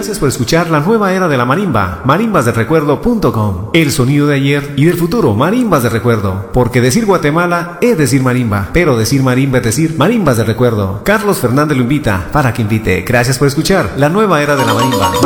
gracias por escuchar la nueva era de la marimba, marimbasdelrecuerdo.com. El sonido de ayer y del futuro, marimbas de recuerdo. Porque decir Guatemala es decir marimba, pero decir marimba es decir marimbas de recuerdo. Carlos Fernández lo invita para que invite. Gracias por escuchar la nueva era de la marimba.